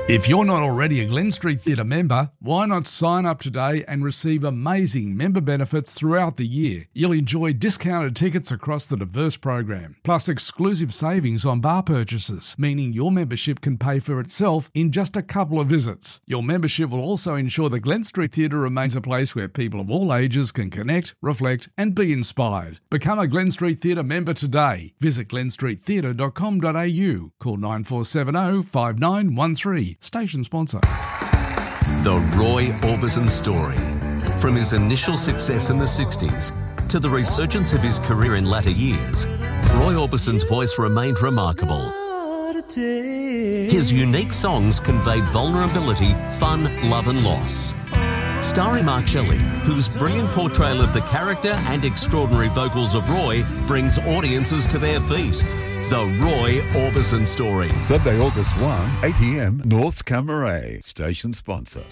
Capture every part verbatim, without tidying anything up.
If you're not already a Glen Street Theatre member, why not sign up today and receive amazing member benefits throughout the year? You'll enjoy discounted tickets across the diverse program, plus exclusive savings on bar purchases, meaning your membership can pay for itself in just a couple of visits. Your membership will also ensure the Glen Street Theatre remains a place where people of all ages can connect, reflect and be inspired. Become a Glen Street Theatre member today. Visit glen street theatre dot com dot a u. Call nine four seven zero, five nine one three. Station sponsor. The Roy Orbison story. From his initial success in the sixties to the resurgence of his career in latter years, Roy Orbison's voice remained remarkable. His unique songs conveyed vulnerability, fun, love and loss. Starring Mark Shelley, whose brilliant portrayal of the character and extraordinary vocals of Roy brings audiences to their feet. The Roy Orbison story. Sunday, August first, eight p.m, North Camaray. Station sponsor.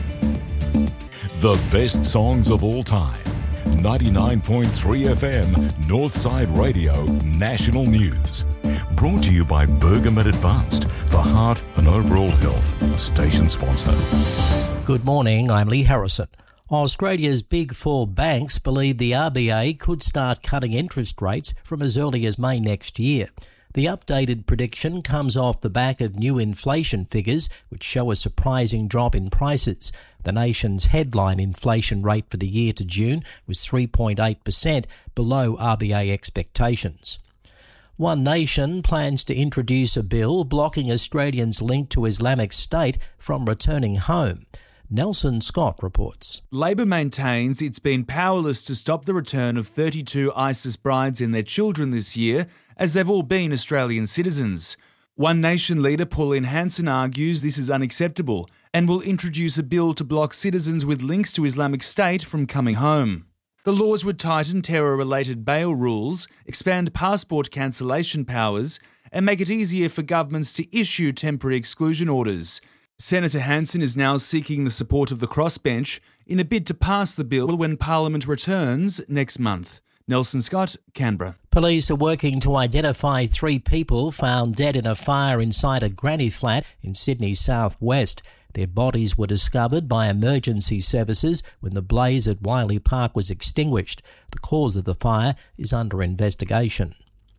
The best songs of all time. ninety-nine point three F M, Northside Radio, National News. Brought to you by Bergamet Advanced for heart and overall health. Station sponsor. Good morning, I'm Lee Harrison. Australia's big four banks believe the R B A could start cutting interest rates from as early as May next year. The updated prediction comes off the back of new inflation figures, which show a surprising drop in prices. The nation's headline inflation rate for the year to June was three point eight percent, below R B A expectations. One Nation plans to introduce a bill blocking Australians linked to Islamic State from returning home. Nelson Scott reports. Labor maintains it's been powerless to stop the return of thirty-two ISIS brides and their children this year, as they've all been Australian citizens. One Nation leader Pauline Hanson argues this is unacceptable and will introduce a bill to block citizens with links to Islamic State from coming home. The laws would tighten terror-related bail rules, expand passport cancellation powers, and make it easier for governments to issue temporary exclusion orders. Senator Hanson is now seeking the support of the crossbench in a bid to pass the bill when Parliament returns next month. Nelson Scott, Canberra. Police are working to identify three people found dead in a fire inside a granny flat in Sydney's southwest. Their bodies were discovered by emergency services when the blaze at Wiley Park was extinguished. The cause of the fire is under investigation.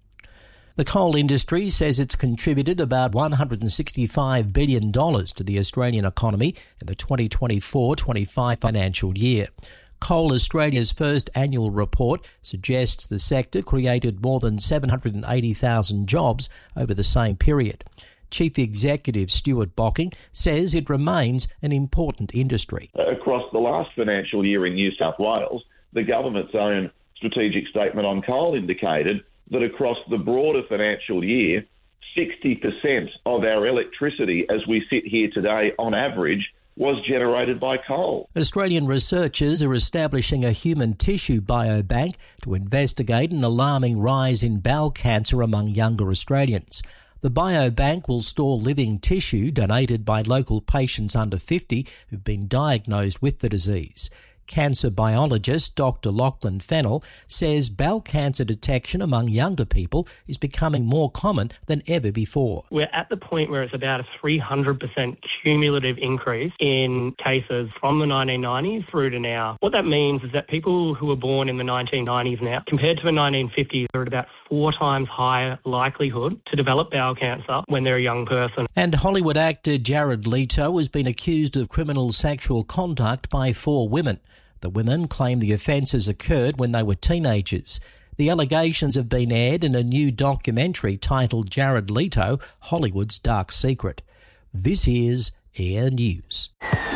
The coal industry says it's contributed about one hundred sixty-five billion dollars to the Australian economy in the twenty twenty-four twenty-five financial year. Coal Australia's first annual report suggests the sector created more than seven hundred eighty thousand jobs over the same period. Chief Executive Stuart Bocking says it remains an important industry. Across the last financial year in New South Wales, the government's own strategic statement on coal indicated that across the broader financial year, sixty percent of our electricity as we sit here today on average was generated by coal. Australian researchers are establishing a human tissue biobank to investigate an alarming rise in bowel cancer among younger Australians. The biobank will store living tissue donated by local patients under fifty who've been diagnosed with the disease. Cancer biologist Doctor Lachlan Fennell says bowel cancer detection among younger people is becoming more common than ever before. We're at the point where it's about a three hundred percent cumulative increase in cases from the nineteen nineties through to now. What that means is that people who were born in the nineteen nineties now, compared to the nineteen fifties, are at about four times higher likelihood to develop bowel cancer when they're a young person. And Hollywood actor Jared Leto has been accused of criminal sexual conduct by four women. The women claim the offences occurred when they were teenagers. The allegations have been aired in a new documentary titled Jared Leto, Hollywood's Dark Secret. This is Air News.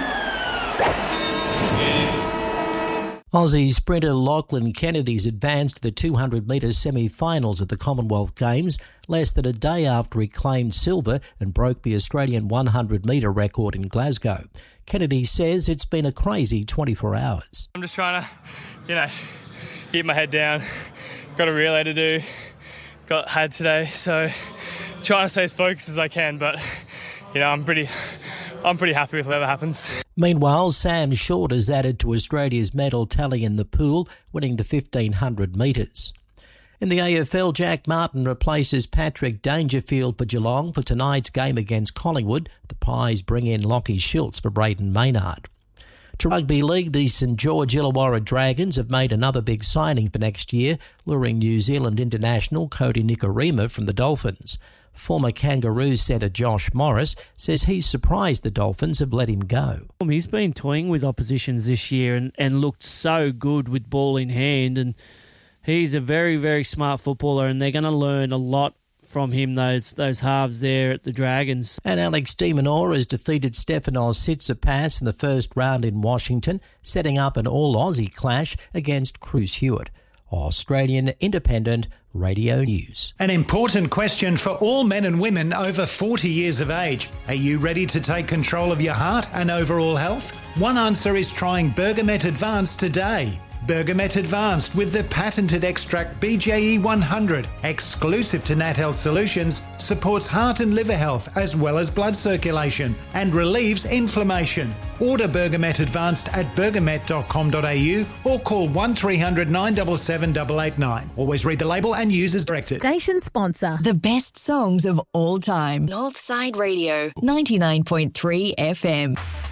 Aussie sprinter Lachlan Kennedy's advanced to the two hundred metre semi-finals at the Commonwealth Games less than a day after he claimed silver and broke the Australian one hundred metre record in Glasgow. Kennedy says it's been a crazy twenty-four hours. I'm just trying to, you know, keep my head down. Got a relay to do, got had today, so trying to stay as focused as I can, but, you know, I'm pretty... I'm pretty happy with whatever happens. Meanwhile, Sam Short has added to Australia's medal tally in the pool, winning the fifteen hundred metres. In the A F L, Jack Martin replaces Patrick Dangerfield for Geelong for tonight's game against Collingwood. The Pies bring in Lockie Schultz for Brayden Maynard. To rugby league, the St George Illawarra Dragons have made another big signing for next year, luring New Zealand international Cody Nikorima from the Dolphins. Former Kangaroos centre Josh Morris says he's surprised the Dolphins have let him go. He's been toying with oppositions this year and, and looked so good with ball in hand, and he's a very, very smart footballer, and they're going to learn a lot from him, those those halves there at the Dragons. And Alex de Minaur has defeated Stefanos Tsitsipas in the first round in Washington, setting up an all-Aussie clash against Chris Hewitt. Australian Independent Radio News. An important question for all men and women over forty years of age. Are you ready to take control of your heart and overall health? One answer is trying Bergamet Advanced today. Bergamet Advanced with the patented extract B J E one hundred, exclusive to Nat Health Solutions, supports heart and liver health as well as blood circulation and relieves inflammation. Order Bergamet Advanced at bergamet dot com dot a u or call one three hundred nine seven seven eight eight nine. Always read the label and use as directed. Station sponsor. The best songs of all time. Northside Radio, ninety-nine point three F M.